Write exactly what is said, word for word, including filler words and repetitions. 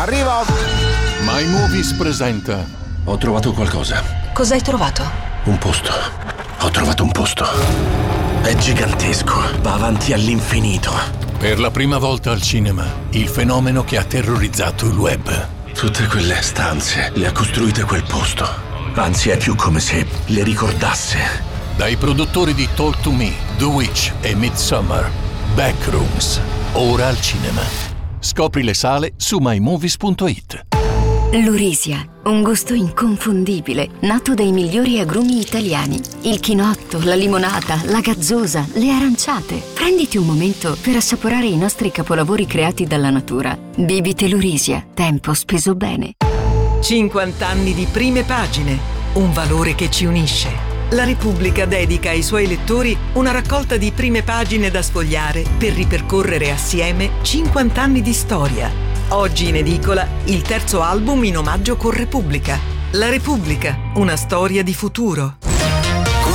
Arrivo! My Movies presenta. Ho trovato qualcosa. Cos'hai trovato? Un posto. Ho trovato un posto. È gigantesco. Va avanti all'infinito. Per la prima volta al cinema, il fenomeno che ha terrorizzato il web. Tutte quelle stanze le ha costruite quel posto. Anzi, è più come se le ricordasse. Dai produttori di Talk to Me, The Witch e Midsommar, Backrooms, ora al cinema. Scopri le sale su my movies punto it. Lurisia, un gusto inconfondibile, nato dai migliori agrumi italiani. Il chinotto, la limonata, la gazzosa, le aranciate. Prenditi un momento per assaporare i nostri capolavori creati dalla natura. Bibite Lurisia, tempo speso bene. cinquanta anni di prime pagine, un valore che ci unisce. La Repubblica dedica ai suoi lettori una raccolta di prime pagine da sfogliare per ripercorrere assieme cinquanta anni di storia. Oggi in edicola il terzo album in omaggio con Repubblica. La Repubblica, una storia di futuro.